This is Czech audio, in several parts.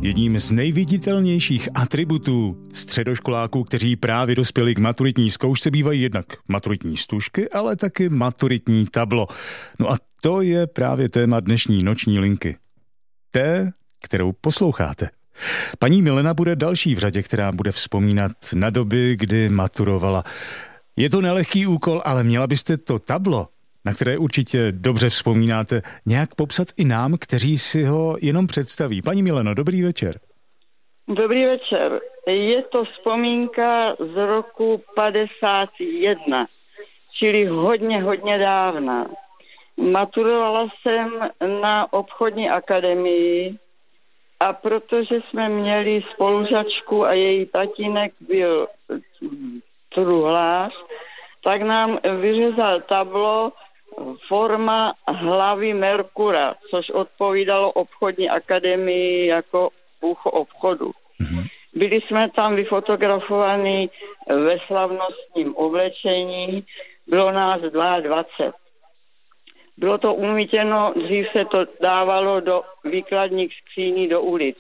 Jedním z nejviditelnějších atributů středoškoláků, kteří právě dospěli k maturitní zkoušce, bývají jednak maturitní stužky, ale taky maturitní tablo. No a to je právě téma dnešní noční linky. Té, kterou posloucháte. Paní Milena bude další v řadě, která bude vzpomínat na doby, kdy maturovala. Je to nelehký úkol, ale měla byste to tablo, na které určitě dobře vzpomínáte, nějak popsat i nám, kteří si ho jenom představí. Paní Mileno, dobrý večer. Dobrý večer. Je to vzpomínka z roku 51, čili hodně dávna. Maturovala jsem na obchodní akademii a protože jsme měli spolužačku a její tatínek byl truhlář, tak nám vyřezal tablo forma hlavy Merkura, což odpovídalo obchodní akademii jako ucho obchodu. Mm-hmm. Byli jsme tam vyfotografovaní ve slavnostním oblečení, bylo nás 22. Bylo to umítěno, dřív se to dávalo do výkladních skříní do ulic.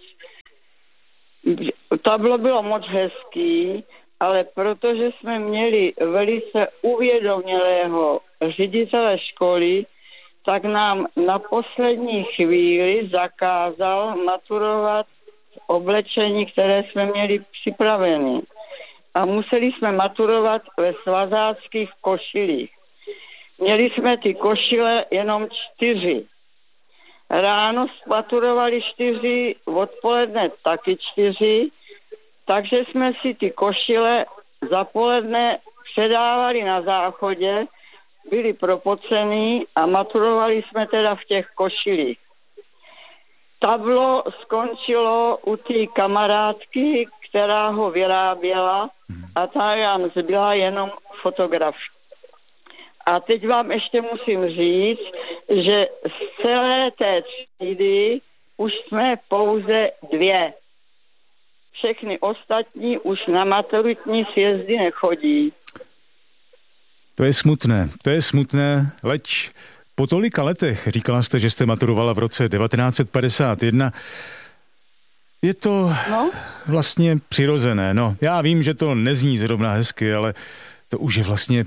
Tablo bylo moc hezký, ale protože jsme měli velice uvědomělého ředitele školy, tak nám na poslední chvíli zakázal maturovat oblečení, které jsme měli připravené. A museli jsme maturovat ve svazáckých košilích. Měli jsme ty košile jenom 4. Ráno maturovali 4, odpoledne taky 4, takže jsme si ty košile za poledne předávali na záchodě, byli propocený a maturovali jsme teda v těch košilích. Tablo skončilo u té kamarádky, která ho vyráběla a ta nám zbyla jenom fotograf. A teď vám ještě musím říct, že z celé té třídy už jsme pouze 2. Všechny ostatní už na maturitní sjezdy nechodí. To je smutné, leč po tolika letech, říkala jste, že jste maturovala v roce 1951, je to vlastně přirozené. No, já vím, že to nezní zrovna hezky, ale to už je vlastně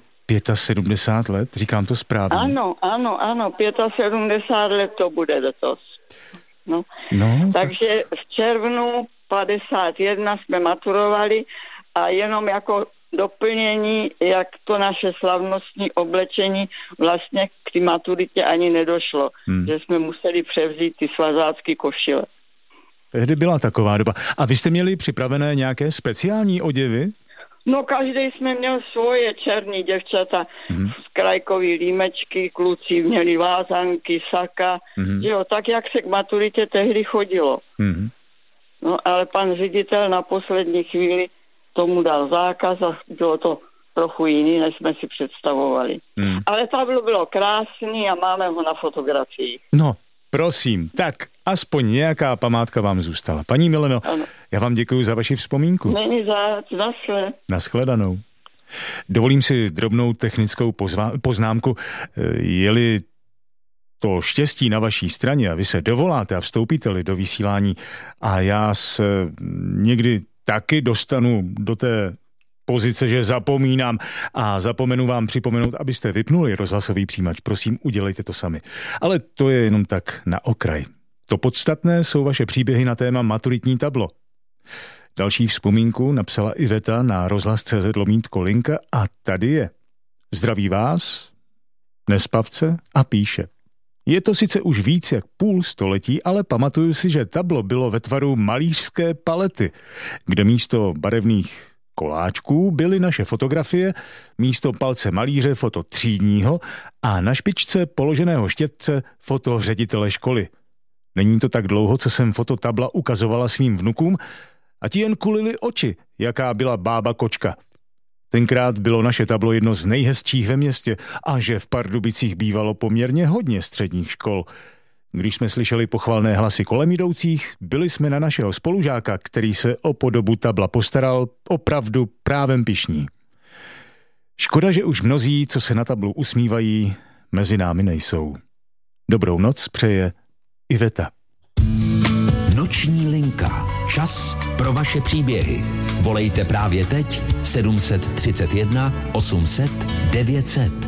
75 let, říkám to správně. Ano, 75 let to bude letos. No takže v červnu 51 jsme maturovali a jenom jako doplnění, jak to naše slavnostní oblečení vlastně k té maturitě ani nedošlo. Že jsme museli převzít ty svazácké košile. Tehdy byla taková doba. A vy jste měli připravené nějaké speciální oděvy? No každý jsme měl svoje černý děvčata, krajkový límečky, kluci měli vázanky, saka, že jo, tak jak se k maturitě tehdy chodilo. No ale pan ředitel na poslední chvíli tomu dal zákaz a bylo to trochu jiný, než jsme si představovali. Ale tablo bylo krásný a máme ho na fotografiích. No, prosím, tak aspoň nějaká památka vám zůstala. Paní Mileno, ano. Já vám děkuji za vaši vzpomínku. Není zač, Nashledanou. Dovolím si drobnou technickou poznámku. Je-li to štěstí na vaší straně a vy se dovoláte a vstoupíte-li do vysílání a já se někdy taky dostanu do té pozice, že zapomínám a zapomenu vám připomenout, abyste vypnuli rozhlasový přijímač. Prosím, udělejte to sami. Ale to je jenom tak na okraj. To podstatné jsou vaše příběhy na téma maturitní tablo. Další vzpomínku napsala Iveta na rozhlas.cz/linka a tady je. Zdraví vás, nespavce a píše. Je to sice už víc jak půl století, ale pamatuju si, že tablo bylo ve tvaru malířské palety, kde místo barevných koláčků byly naše fotografie, místo palce malíře foto třídního a na špičce položeného štětce foto ředitele školy. Není to tak dlouho, co jsem foto tabla ukazovala svým vnukům a ti jen kulili oči, jaká byla bába kočka. Tenkrát bylo naše tablo jedno z nejhezčích ve městě a že v Pardubicích bývalo poměrně hodně středních škol. Když jsme slyšeli pochvalné hlasy kolem jdoucích, byli jsme na našeho spolužáka, který se o podobu tabla postaral, opravdu právem pyšní. Škoda, že už mnozí, co se na tablu usmívají, mezi námi nejsou. Dobrou noc přeje Iveta. Noční linka. Čas pro vaše příběhy. Volejte právě teď 731 800 900.